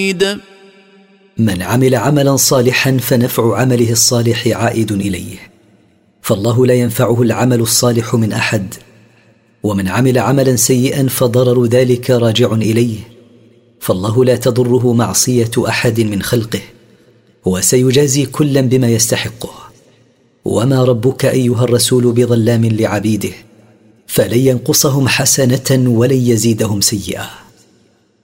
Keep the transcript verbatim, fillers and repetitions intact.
من عمل عملا صالحا فنفع عمله الصالح عائد إليه، فالله لا ينفعه العمل الصالح من أحد، ومن عمل عملا سيئا فضرر ذلك راجع إليه، فالله لا تضره معصية أحد من خلقه، وسيجازي كلا بما يستحقه. وما ربك أيها الرسول بظلام لعبيده، فلن ينقصهم حسنة ولن يزيدهم سيئة.